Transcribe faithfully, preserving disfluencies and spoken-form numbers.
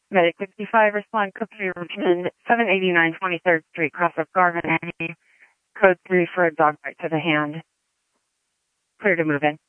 Medic fifty-five, respond code three, Richmond, seven eighty-nine twenty-third Street, cross of Garvin Avenue, code three for a dog bite to the hand. Clear to move in.